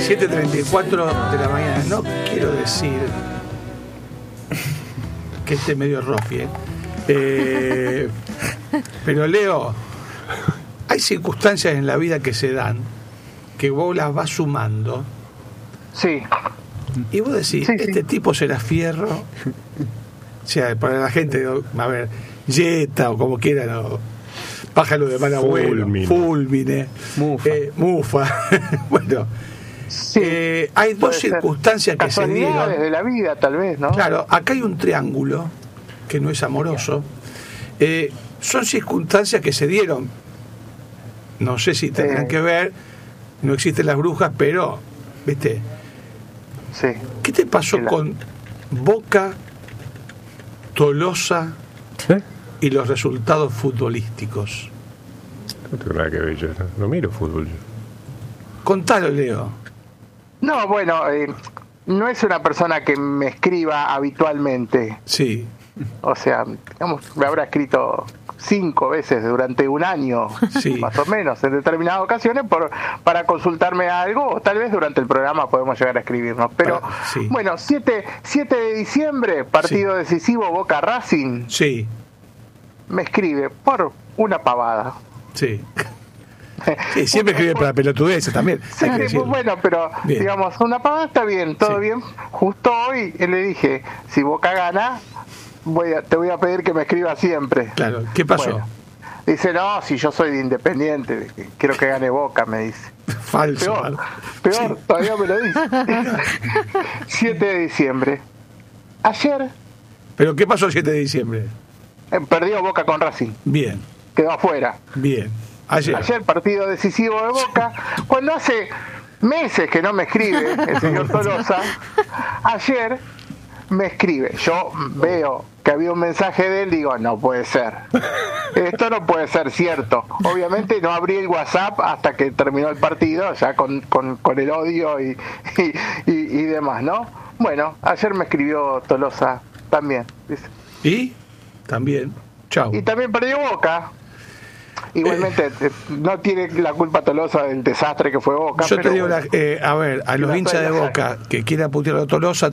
7:34 de la mañana. No quiero decir que esté medio rofi, pero Leo, hay circunstancias en la vida que se dan que vos las vas sumando. Sí. Y vos decís, este tipo será fierro. O sea, para la gente, a ver, Jetta o como quieran, o pájaro de mal abuelo, Fulmine, Mufa. Bueno, sí, hay dos circunstancias que se dieron. de la vida, tal vez, ¿no? Claro, acá hay un triángulo que no es amoroso. Son circunstancias que se dieron. No sé si tendrán que ver. No existen las brujas, pero, ¿viste? Sí. ¿Qué te pasó con Boca, Tolosa y los resultados futbolísticos? No tengo nada que ver, yo no miro fútbol yo. Contalo, Leo. No, bueno, no es una persona que me escriba habitualmente. Sí. O sea, digamos, me habrá escrito 5 veces durante un año, más o menos, en determinadas ocasiones para consultarme algo, o tal vez durante el programa podemos llegar a escribirnos. Pero, bueno, 7 de diciembre, partido decisivo Boca Racing. Sí. Me escribe por una pavada. Sí. Sí, siempre escribe para pelotudeces también. Sí, bueno, pero bien. Digamos, una pavada está bien, todo bien. Justo hoy le dije, si Boca gana, te voy a pedir que me escribas siempre. Claro, ¿qué pasó? Bueno, dice, no, si yo soy de Independiente, quiero que gane Boca, me dice. Falso. Peor, todavía me lo dice. 7 de diciembre. Ayer. ¿Pero qué pasó el 7 de diciembre? Perdió Boca con Racing. Bien. Quedó afuera. Bien. Ayer partido decisivo de Boca. Cuando hace meses que no me escribe el señor Tolosa, ayer me escribe. Yo veo que había un mensaje de él, digo, no puede ser. Esto no puede ser cierto. Obviamente no abrí el WhatsApp hasta que terminó el partido, ya con el odio y demás, ¿no? Bueno, ayer me escribió Tolosa también. Dice. ¿Y? También. Chau. Y también perdió Boca. Igualmente, no tiene la culpa Tolosa del desastre que fue Boca. Yo te digo, a ver, a los hinchas de Boca que quieran putear a Tolosa,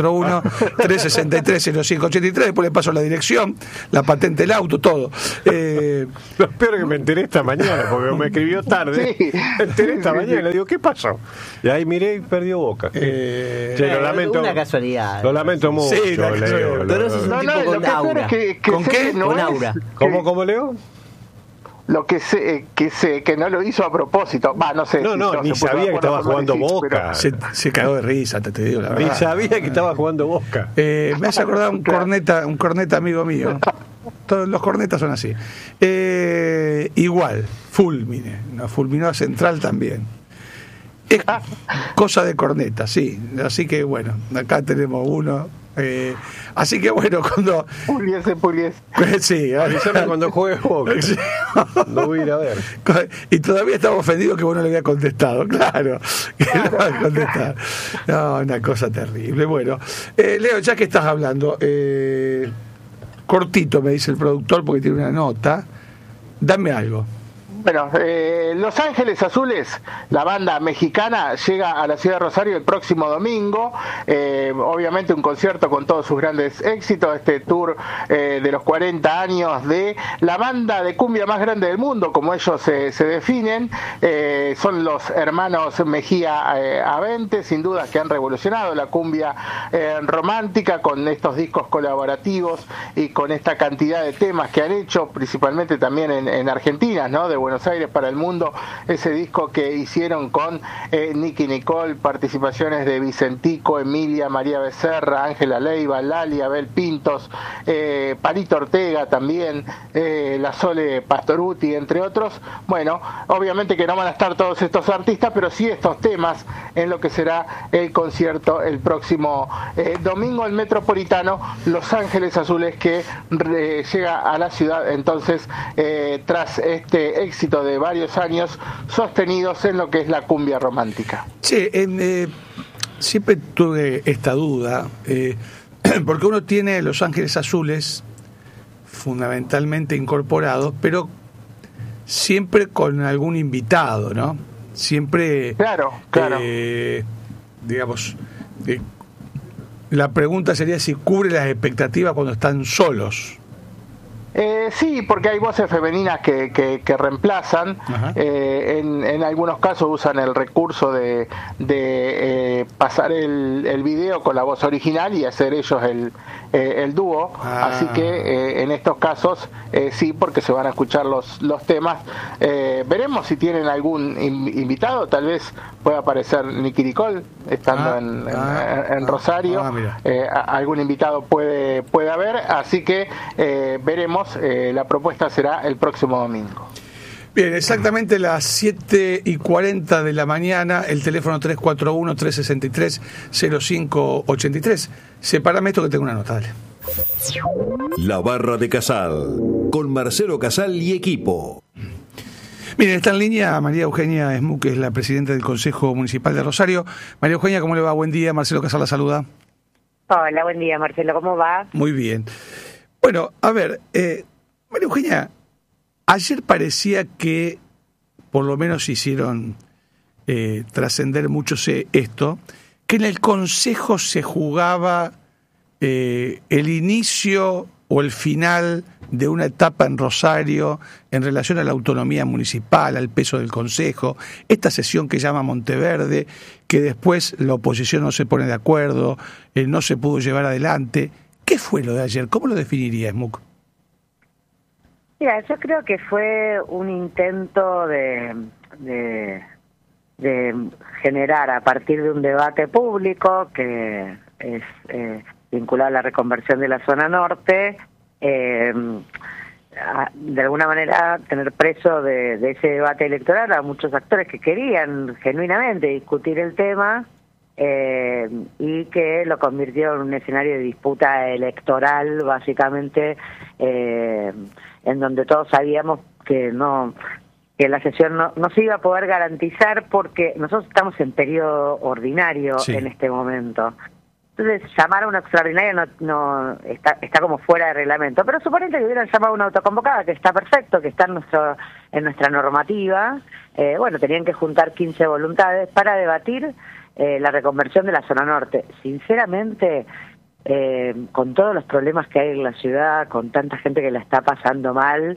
341-363-0583, después le paso la dirección, la patente del auto, todo. Lo peor es que me enteré esta mañana, porque me escribió tarde. Sí. Me enteré esta mañana, le digo, ¿qué pasó? Y ahí miré y perdió Boca. Lo lamento. Una casualidad. Lo lamento mucho, Leo. Tolosa es un tipo con aura. ¿Con qué? Con aura. ¿Cómo, Leo? Lo que sé que no lo hizo a propósito. No sé. Ni sabía que estaba jugando Boca. Se cagó de risa, te digo la verdad. Ni sabía que estaba jugando Boca. Me hace acordar un corneta amigo mío. Todos los cornetas son así. Igual, Fulmine. Fulminó a Central también. Es cosa de corneta, sí. Así que bueno, acá tenemos uno. Así que bueno, cuando Puliese. Sí, avísame cuando juegue Boca. Sí. No voy a ir a ver. Y todavía estamos ofendidos que vos no le habías contestado. Claro, que no vas a contestar. No, una cosa terrible. Bueno, Leo, ya que estás hablando, cortito me dice el productor porque tiene una nota. Dame algo. Bueno, Los Ángeles Azules, la banda mexicana, llega a la ciudad de Rosario el próximo domingo. Obviamente un concierto con todos sus grandes éxitos, este tour de los 40 años de la banda de cumbia más grande del mundo, como ellos se definen. Son los hermanos Mejía Avente, sin duda que han revolucionado la cumbia romántica con estos discos colaborativos y con esta cantidad de temas que han hecho, principalmente también en Argentina, ¿no? De Buenos Aires para el mundo, ese disco que hicieron con Nicky Nicole, participaciones de Vicentico, Emilia, María Becerra, Ángela Leiva, Lali, Abel Pintos, Palito Ortega también, la Sole Pastoruti, entre otros. Bueno, obviamente que no van a estar todos estos artistas, pero sí estos temas en lo que será el concierto el próximo domingo el Metropolitano Los Ángeles Azules, que llega a la ciudad entonces tras este éxito de varios años sostenidos en lo que es la cumbia romántica. Sí, siempre tuve esta duda, porque uno tiene Los Ángeles Azules fundamentalmente incorporados, pero siempre con algún invitado, ¿no? siempre, claro. digamos, la pregunta sería si cubre las expectativas cuando están solos. Sí, porque hay voces femeninas que reemplazan. En algunos casos usan el recurso de pasar el video con la voz original y hacer ellos el dúo. Así que en estos casos sí, porque se van a escuchar los temas. Veremos si tienen algún invitado. Tal vez pueda aparecer Nicky Nicole estando en Rosario. Algún invitado puede haber. Así que veremos. La propuesta será el próximo domingo. Bien, exactamente las 7:40 de la mañana, el teléfono 341-363-0583. Sepárame esto que tengo una nota, dale. La Barra de Casal, con Marcelo Casal y equipo. Miren, está en línea María Eugenia Esmuc, que es la presidenta del Consejo Municipal de Rosario. María Eugenia, ¿cómo le va? Buen día, Marcelo Casal la saluda. Hola, buen día, Marcelo, ¿cómo va? Muy bien. Bueno, a ver, María Eugenia, ayer parecía que por lo menos hicieron trascender mucho esto, que en el Consejo se jugaba el inicio o el final de una etapa en Rosario en relación a la autonomía municipal, al peso del Consejo, esta sesión que llama Monteverde, que después la oposición no se pone de acuerdo, no se pudo llevar adelante. ¿Qué fue lo de ayer? ¿Cómo lo definiría, Esmuc? Mira, yo creo que fue un intento de generar a partir de un debate público que es vinculado a la reconversión de la zona norte, de alguna manera tener preso de ese debate electoral a muchos actores que querían genuinamente discutir el tema y que lo convirtió en un escenario de disputa electoral, básicamente, en donde todos sabíamos que la sesión no se iba a poder garantizar porque nosotros estamos en periodo ordinario en este momento. Entonces, llamar a una extraordinaria no está como fuera de reglamento. Pero suponete que hubieran llamado a una autoconvocada, que está perfecto, que está en nuestra normativa. Bueno, tenían que juntar 15 voluntades para debatir la reconversión de la zona norte. Sinceramente, con todos los problemas que hay en la ciudad, con tanta gente que la está pasando mal,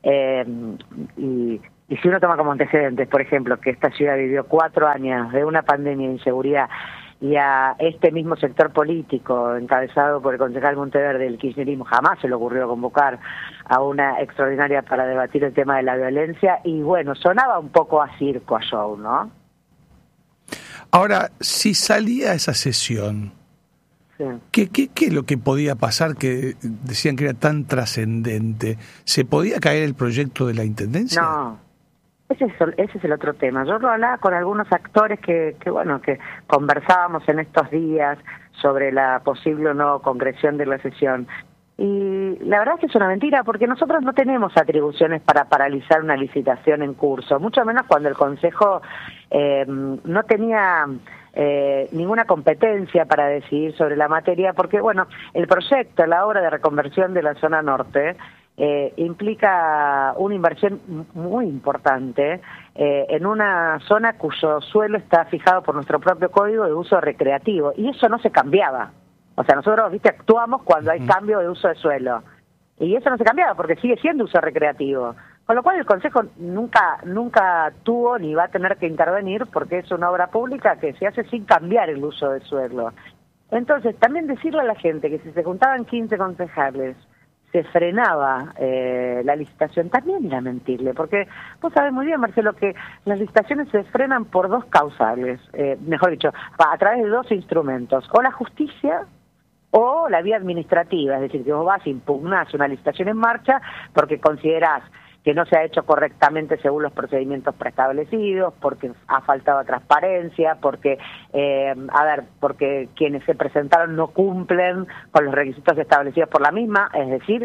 y si uno toma como antecedentes, por ejemplo, que esta ciudad vivió 4 años de una pandemia de inseguridad, y a este mismo sector político, encabezado por el concejal Monteverde del kirchnerismo, jamás se le ocurrió convocar a una extraordinaria para debatir el tema de la violencia, y bueno, sonaba un poco a circo, a show, ¿no? Ahora, si salía esa sesión, ¿qué es lo que podía pasar que decían que era tan trascendente? ¿Se podía caer el proyecto de la Intendencia? No, ese es el otro tema. Yo lo hablaba con algunos actores que conversábamos en estos días sobre la posible o no concreción de la sesión. Y la verdad es que es una mentira, porque nosotros no tenemos atribuciones para paralizar una licitación en curso, mucho menos cuando el Consejo no tenía ninguna competencia para decidir sobre la materia, porque bueno, el proyecto, la obra de reconversión de la zona norte implica una inversión muy importante en una zona cuyo suelo está fijado por nuestro propio código de uso recreativo, y eso no se cambiaba. O sea, nosotros, actuamos cuando hay cambio de uso de suelo, y eso no se cambiaba porque sigue siendo uso recreativo. Con lo cual el Consejo nunca tuvo ni va a tener que intervenir, porque es una obra pública que se hace sin cambiar el uso del suelo. Entonces, también decirle a la gente que si se juntaban 15 concejales, se frenaba la licitación, también era mentirle, porque vos sabés muy bien, Marcelo, que las licitaciones se frenan por 2 causales, mejor dicho, a través de 2 instrumentos, o la justicia o la vía administrativa, es decir, que vos vas, impugnás una licitación en marcha porque considerás que no se ha hecho correctamente según los procedimientos preestablecidos, porque ha faltado transparencia, porque porque quienes se presentaron no cumplen con los requisitos establecidos por la misma, es decir,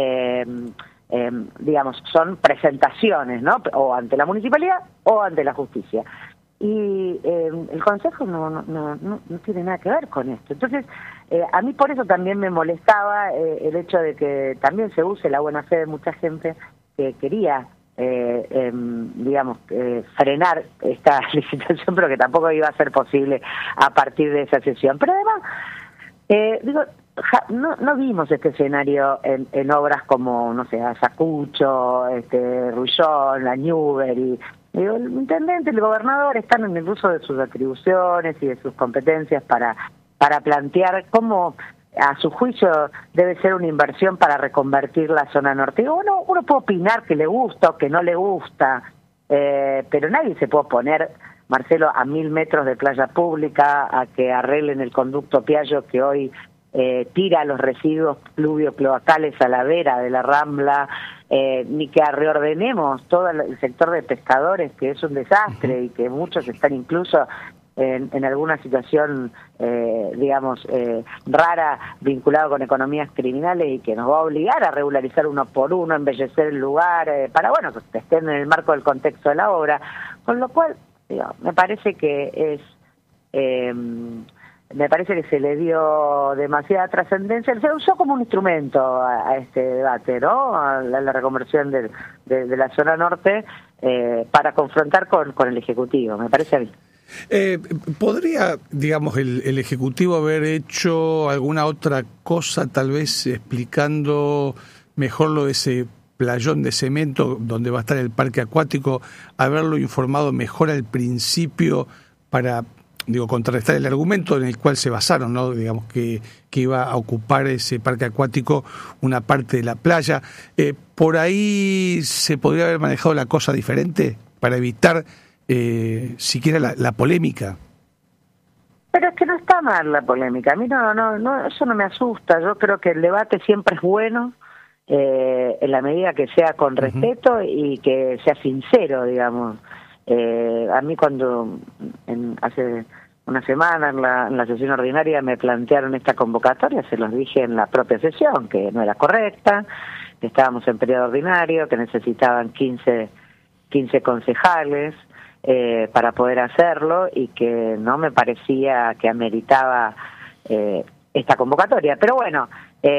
digamos, son presentaciones, ¿no? O ante la municipalidad o ante la justicia. Y el Consejo no tiene nada que ver con esto. Entonces, a mí por eso también me molestaba el hecho de que también se use la buena fe de mucha gente que quería frenar esta licitación, pero que tampoco iba a ser posible a partir de esa sesión. Pero además, no vimos este escenario en obras como, no sé, Ayacucho, Rullón, La Newbery. Digo, el intendente y el gobernador están en el uso de sus atribuciones y de sus competencias para plantear cómo, a su juicio, debe ser una inversión para reconvertir la zona norte. Uno puede opinar que le gusta o que no le gusta, pero nadie se puede oponer, Marcelo, a 1000 metros de playa pública, a que arreglen el conducto Piaggio que hoy tira los residuos pluvio-cloacales a la vera de la Rambla, ni que reordenemos todo el sector de pescadores, que es un desastre y que muchos están incluso en alguna situación, rara, vinculado con economías criminales y que nos va a obligar a regularizar uno por uno, embellecer el lugar, para, que estén en el marco del contexto de la obra. Con lo cual, me parece que se le dio demasiada trascendencia, se usó como un instrumento a este debate, ¿no? A la reconversión de la zona norte para confrontar con el Ejecutivo, me parece a mí. ¿Podría, el Ejecutivo haber hecho alguna otra cosa, tal vez explicando mejor lo de ese playón de cemento donde va a estar el parque acuático, haberlo informado mejor al principio para, contrarrestar el argumento en el cual se basaron, ¿no? Que iba a ocupar ese parque acuático una parte de la playa? ¿Por ahí se podría haber manejado la cosa diferente para evitar siquiera la polémica? Pero es que no está mal la polémica. A mí no, eso no me asusta. Yo creo que el debate siempre es bueno, en la medida que sea con respeto y que sea sincero, a mí cuando hace una semana en la sesión ordinaria me plantearon esta convocatoria, se los dije en la propia sesión, que no era correcta, que estábamos en periodo ordinario, que necesitaban 15 concejales para poder hacerlo y que no me parecía que ameritaba esta convocatoria. Pero bueno,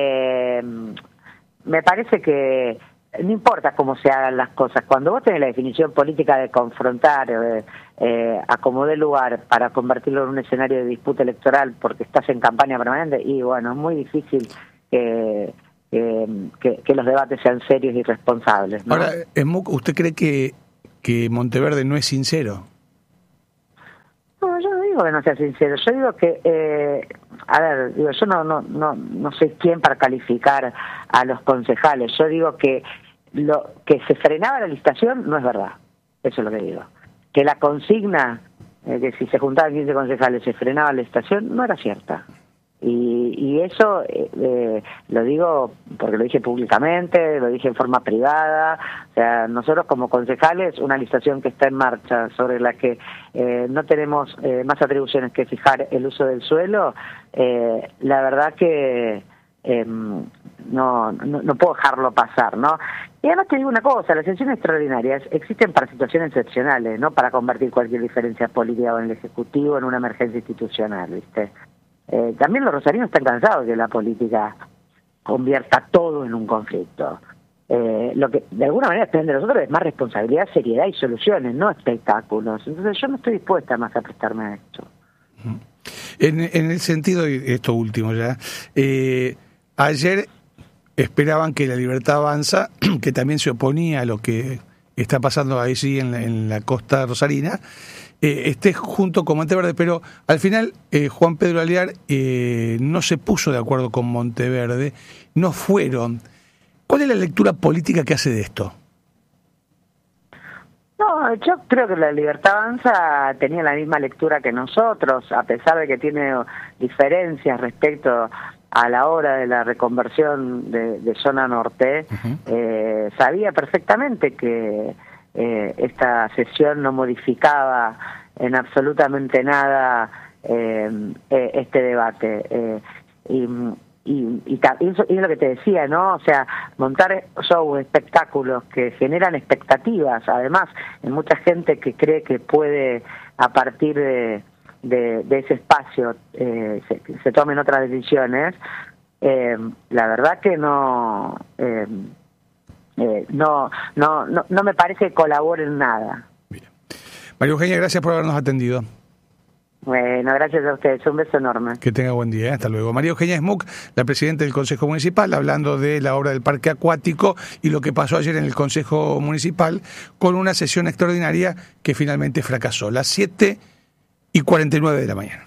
me parece que no importa cómo se hagan las cosas, cuando vos tenés la definición política de confrontar a como dé lugar para convertirlo en un escenario de disputa electoral porque estás en campaña permanente, y bueno, es muy difícil que los debates sean serios y responsables, ¿no? Ahora, ¿usted cree que Monteverde no es sincero? No, yo no digo que no sea sincero, yo digo que, yo no soy quien para calificar a los concejales, yo digo que lo que se frenaba la licitación no es verdad, eso es lo que digo. Que la consigna, que si se juntaban 15 concejales se frenaba la licitación, no era cierta. Y eso lo digo porque lo dije públicamente, lo dije en forma privada. O sea, nosotros como concejales, una licitación que está en marcha sobre la que no tenemos más atribuciones que fijar el uso del suelo, la verdad que no puedo dejarlo pasar, ¿no? Y además te digo una cosa, las sesiones extraordinarias existen para situaciones excepcionales, no para convertir cualquier diferencia política con el Ejecutivo en una emergencia institucional, ¿viste? También los rosarinos están cansados de que la política convierta todo en un conflicto. Lo que de alguna manera depende de nosotros es más responsabilidad, seriedad y soluciones, no espectáculos. Entonces yo no estoy dispuesta más a prestarme a esto. En el sentido, y esto último ya, ayer esperaban que La Libertad Avanza, que también se oponía a lo que está pasando allí en la costa rosarina, esté junto con Monteverde, pero al final Juan Pedro Aliar no se puso de acuerdo con Monteverde, no fueron. ¿Cuál es la lectura política que hace de esto? No, yo creo que La Libertad Avanza tenía la misma lectura que nosotros, a pesar de que tiene diferencias respecto a la hora de la reconversión de zona norte. Sabía perfectamente que esta sesión no modificaba en absolutamente nada este debate. Y eso es lo que te decía, ¿no? O sea, montar shows, espectáculos que generan expectativas, además, en mucha gente que cree que puede, a partir de ese espacio, se tomen otras decisiones. La verdad que no no me parece que colabore en nada. Bien. María Eugenia, gracias por habernos atendido. Bueno, gracias a ustedes, un beso enorme. Que tenga buen día, hasta luego. María Eugenia Smuck, la presidenta del Consejo Municipal, hablando de la obra del parque acuático y lo que pasó ayer en el Consejo Municipal con una sesión extraordinaria que finalmente fracasó. Las 7:49 de la mañana.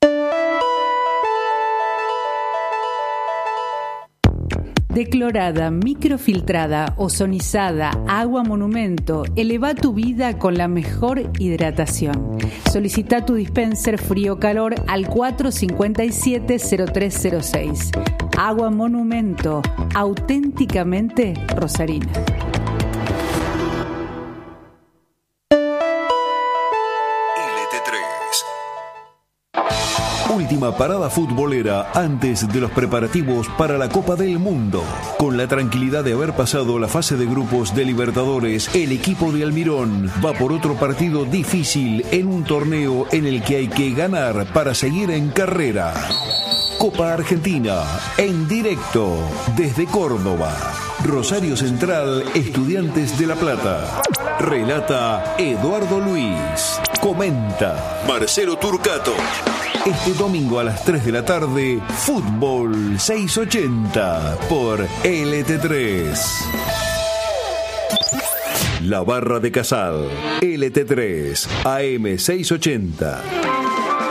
Declorada, microfiltrada, ozonizada, agua monumento, eleva tu vida con la mejor hidratación. Solicita tu dispenser frío-calor al 457-0306. Agua monumento, auténticamente rosarina. Última parada futbolera antes de los preparativos para la Copa del Mundo. Con la tranquilidad de haber pasado la fase de grupos de Libertadores, el equipo de Almirón va por otro partido difícil en un torneo en el que hay que ganar para seguir en carrera. Copa Argentina, en directo desde Córdoba. Rosario Central, Estudiantes de La Plata. Relata Eduardo Luis. Comenta Marcelo Turcato. Este domingo a las 3 de la tarde, Fútbol 680 por LT3. La Barra de Casal, LT3, AM 680.